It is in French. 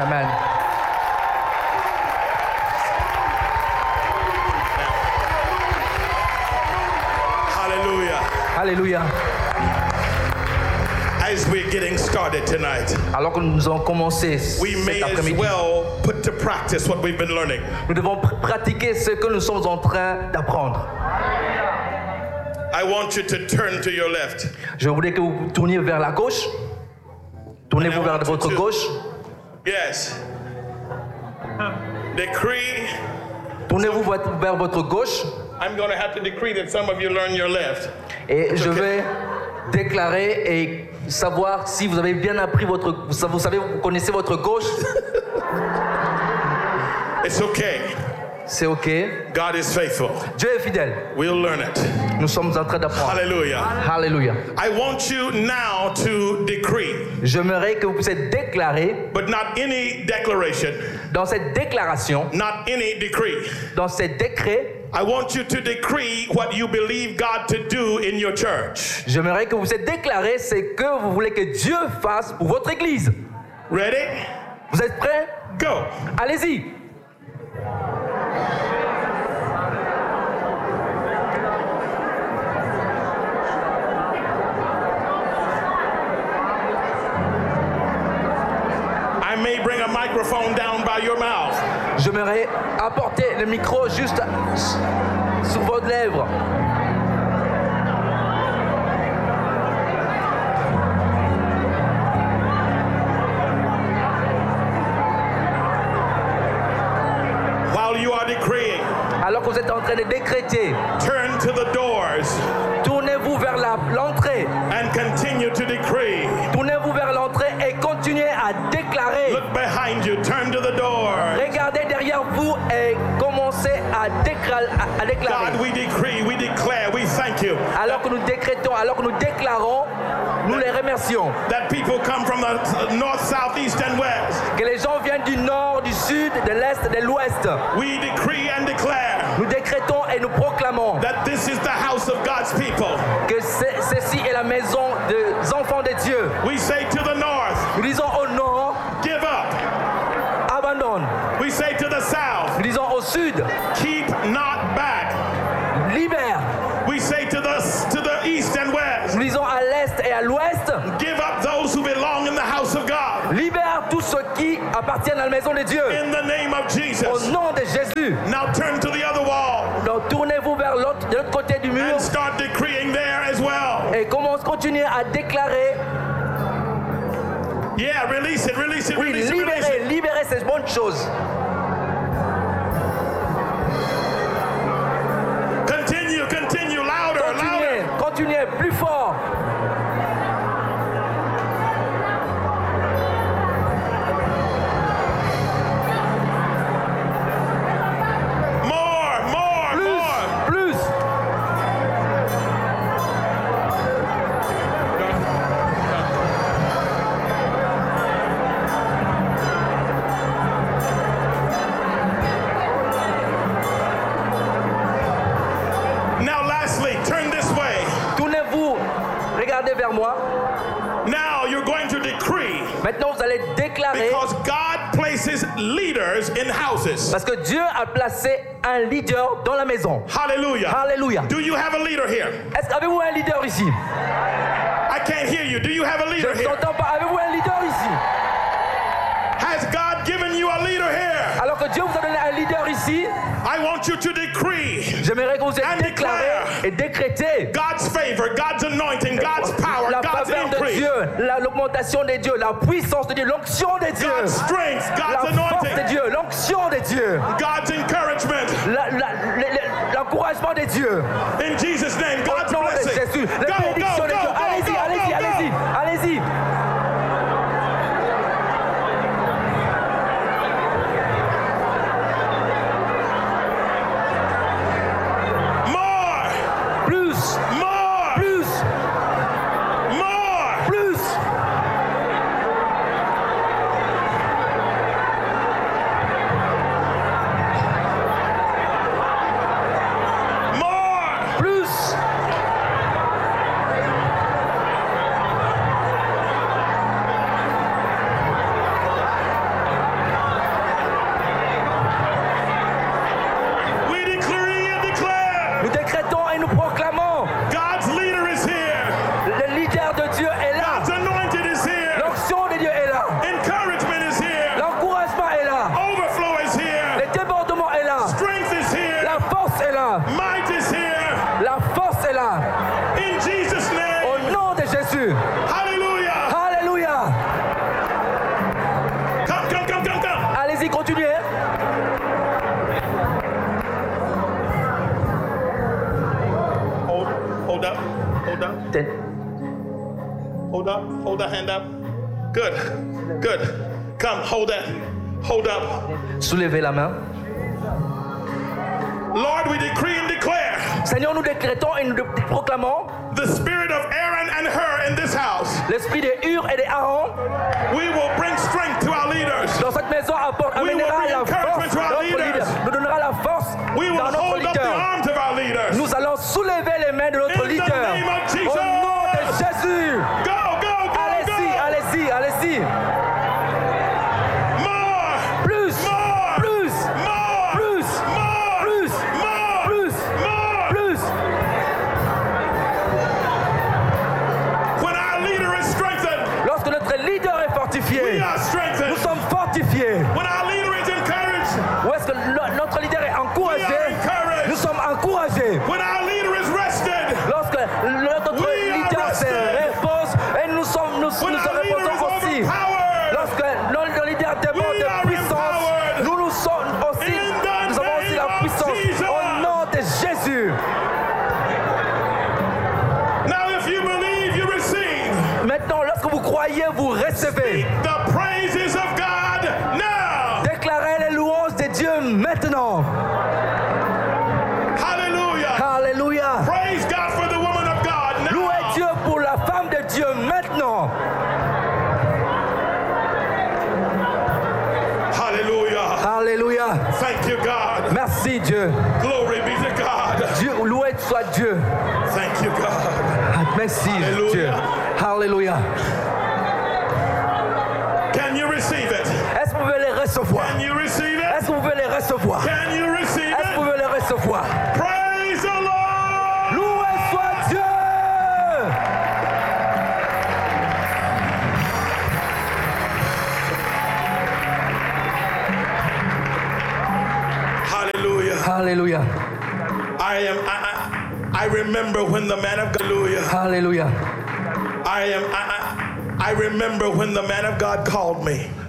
Amen. Hallelujah. Alléluia. As we're getting started tonight, Alors que nous allons commencer we may cet as après-midi, well put to practice what we've been learning. nous devons pratiquer ce que nous sommes en train d'apprendre. I want you to turn to your left. Je voulais que vous tourniez vers la gauche. Tournez-vous vers votre gauche. Yes. Decree. Tournez-vous vers votre gauche. I'm going to have to decree that some of you learn your left. Et je vais déclarer et savoir si vous avez bien appris votre... Vous savez, vous connaissez votre gauche. It's okay. C'est OK. God is faithful. Dieu est fidèle. We'll learn it. Nous sommes en train d'apprendre. Hallelujah. Alléluia. I want you now to decree, J'aimerais que vous puissiez déclarer but not any declaration, dans cette déclaration, not any decree. dans ces décrets, I want you to decree what you believe God to do in your church. j'aimerais que vous puissiez déclarer ce que vous voulez que Dieu fasse pour votre église. Ready? Vous êtes prêts? Go. Allez-y. I may bring a microphone down by your mouth. J'aimerais apporter le micro juste sur vos lèvres. While you are decreeing, Alors que vous êtes en train de décréter, turn to the doors tournez-vous vers l'entrée. and continue to decree. Tournez-vous vers l'entrée et continuez à déclarer. Look behind you, turn to the door. Regardez derrière vous et commencez à déclarer. God, we decree, we declare, we thank you Alors que nous décrétons, alors que nous déclarons, nous les remercions. that people come from the north, south, east, and west. Que les gens viennent du nord, du sud, de l'est, de l'ouest. We decree and declare Nous décrétons et nous proclamons that this is the house of God's people. que ceci est la maison des enfants de Dieu. We say to the north, Nous disons au nord, give up. abandonne. We say to the south, Nous disons au sud, keep not back. libère. We say to the east and west, Nous disons à l'est et à l'ouest, give up those who belong in the house of God. libère tous ceux qui appartiennent à la maison de Dieu. In the name of Au Jesus. nom de Jésus. Now turn to the other wall Donc tournez-vous vers de l'autre côté du mur and start decreeing there as well. et continuez à déclarer. Yeah, release it, release it, Oui, release it, release it. libérez ces bonnes choses. Continue, louder, louder. Continuez, plus fort. More. Plus. Now lastly, turn this way. Tournez-vous, regardez vers moi. Now you're going to decree Maintenant, vous allez déclarer, because God places leaders in houses. parce que Dieu a placé un leader dans la maison. Hallelujah. Alléluia. Do you have a leader here? Est-ce qu'avez-vous un leader ici? I can't hear you. Do you have a Je leader ne here? vous entends pas. Avez-vous un leader ici? Has God given you a leader here? Alors que Dieu vous a donné un leader ici, I want you to decree j'aimerais que vous And ayez déclaré declare. et décrété God's favor, God's anointing, God's power, la God's faveur de increase, Dieu, l'augmentation de Dieu, la puissance de Dieu, l'onction de Dieu, God's strength, la God's force de anointing, Dieu, l'onction de Dieu, God's encouragement. l'encouragement de Dieu. In Jesus' name, Au God's nom de blessing. Jésus, la Go, bénédiction go, de go, Dieu. go, Allez-y, go, allez-y, go, allez-y, go. allez-y. More, Plus, more, plus, more. plus. More. Plus, Allez-y, continuez. Hold up. Hold up. Hold up. Hold that hand up. Good. Good. Come, hold that. Hold up. Soulevez la main. Lord, we decree and declare Seigneur, nous décrétons et nous proclamons the spirit of Aaron and her in this house. l'esprit des Hur et des Aaron We will bring strength to our leaders. dans cette maison amènera la force à notre leader. Nous donnera la force We will dans notre hold up the leader. arms of our leaders. Nous allons soulever les mains de notre In the leader. name of Au Jesus. nom de Jésus. Go, go, go, Allez-y, go. allez-y, allez-y. More. Plus, More. plus, More. plus, More. plus, More. plus, More. plus. When our leader is strengthened, Lorsque notre leader est we fortifié, are strengthened. nous sommes fortifiés. When our leader is encouraged, Où est-ce que notre leader est we are encouragé? encouraged. Nous sommes encouragés. When our leader is rested, Lorsque notre We are leader se rested. repose et nous when nous our leader is reposons aussi. overpowered, Lorsque notre leader déborde We are de puissance, empowered. nous sommes aussi, In the nous avons aussi la name of puissance Jesus. au nom de Jésus. now if you believe, you receive Maintenant, lorsque vous croyez, vous recevez. the praises of God now. Déclarez les louanges de Dieu maintenant. Hallelujah. Alléluia. Praise God for the woman of God now. Louez Dieu pour la femme de Dieu maintenant. Hallelujah. Alléluia. Thank you, God. Merci Dieu. Glory be to God. Dieu, loué soit Dieu. Thank you, God. Merci Alléluia. Dieu. Alléluia. Can you receive it? Est-ce que vous pouvez les recevoir? Can you receive it? Est-ce que vous pouvez les recevoir? Can you receive Est-ce que vous it? pouvez les recevoir? Praise the Lord. Loué soit Dieu! Hallelujah. Alléluia. I remember when the man of God. Hallelujah. Alléluia. I remember when the man of God called me.